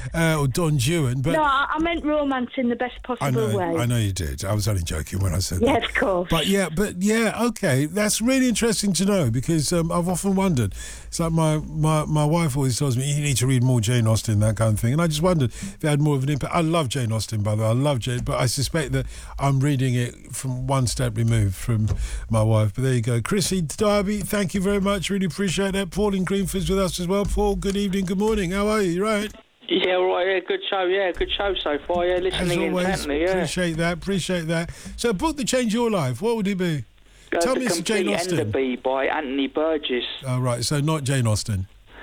or Don Juan. But No, I meant romance in the best possible way. I know you did. I was only joking when I said that. Yeah, of course. But yeah, okay. That's really interesting to know because I've often wondered. It's like my wife always tells me, you need to read more Jane Austen, that kind of thing. And I just wondered if it had more of an impact. I love Jane Austen, by the way. I love Jane, but I suspect that I'm reading it from one step removed from my wife. But there you go. Chrissy Darby, thank you very much. Really appreciate that. Paul in Greenford's with us as well. Paul, good evening, good morning. How are you? You right? Yeah, all right. Yeah, good show. Yeah, good show so far. Yeah, listening intently. Yeah, appreciate that. So, a book that changed your life. What would it be? Tell me, it's Jane Austen. The Complete Enderby by Anthony Burgess. Oh, right. So not Jane Austen.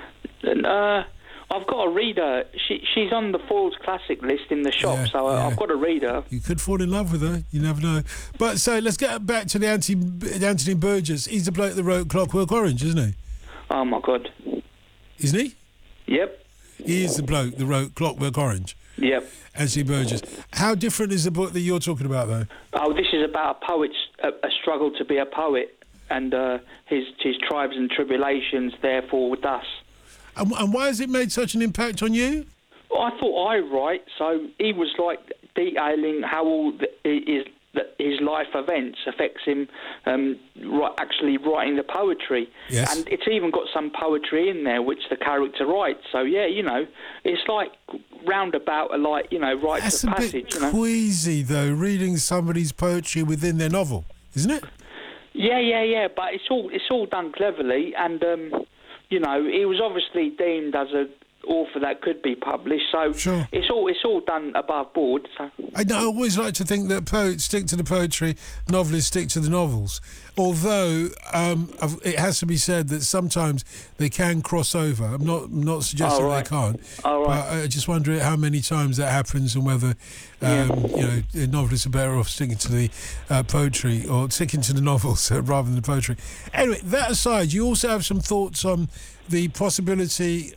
I've got to read her. She's on the Foyles Classic list in the shop, I've got to read her. You could fall in love with her. You never know. But so let's get back to the Anthony Burgess. He's the bloke that wrote Clockwork Orange, isn't he? Oh my God. Isn't he? Yep. He is the bloke that wrote Clockwork Orange. Yep. Anthony Burgess. How different is the book that you're talking about, though? Oh, this is about a poet's a struggle to be a poet and his tribes and tribulations, therefore, with us. And why has it made such an impact on you? I thought I write, so he was like detailing how all his life events affects him actually writing the poetry. Yes. And it's even got some poetry in there which the character writes. So, yeah, it's like roundabout, like, rites That's of a passage. bit queasy, though, reading somebody's poetry within their novel, isn't it? Yeah, but it's all done cleverly, and he was obviously deemed as an author that could be published, so sure. It's all done above board. So. I always like to think that poets stick to the poetry, novelists stick to the novels. Although it has to be said that sometimes they can cross over. I'm not suggesting they can't. All right. But I just wonder how many times that happens and whether novelists are better off sticking to the poetry or sticking to the novels rather than the poetry. Anyway, that aside, you also have some thoughts on the probability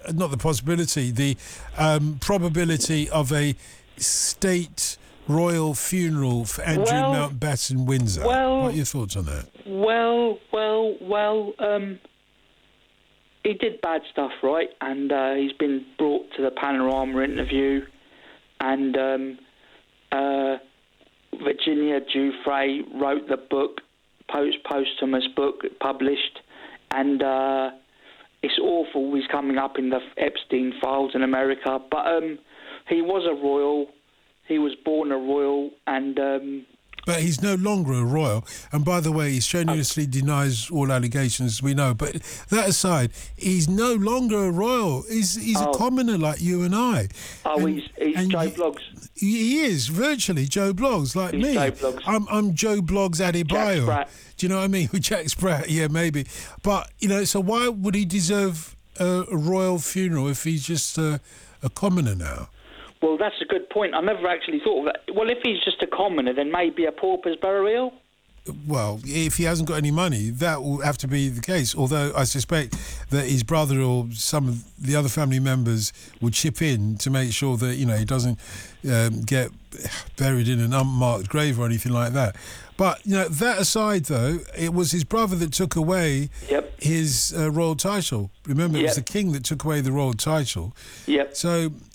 of a state royal funeral for Andrew Mountbatten Windsor. What are your thoughts on that? He did bad stuff, right? And he's been brought to the Panorama interview, and Virginia Giuffre wrote the book, posthumous book published, and it's awful. He's coming up in the Epstein files in America, but he was a royal. He was born a royal, and... But he's no longer a royal. And by the way, he strenuously denies all allegations, we know. But that aside, he's no longer a royal. He's a commoner like you and I. Oh, he's Joe Bloggs. He is, virtually Joe Bloggs, like he's me. Joe Bloggs. I'm Joe Bloggs Adebayo. Jack Sprat. Do you know what I mean? With Jack Sprat, yeah, maybe. But, so why would he deserve a royal funeral if he's just a commoner now? Well, that's a good point. I never actually thought of that. Well, if he's just a commoner, then maybe a pauper's burial? Well, if he hasn't got any money, that will have to be the case. Although I suspect that his brother or some of the other family members will chip in to make sure that, he doesn't get buried in an unmarked grave or anything like that. But, that aside, though, it was his brother that took away his royal title. Remember, it was the king that took away the royal title. Yep. So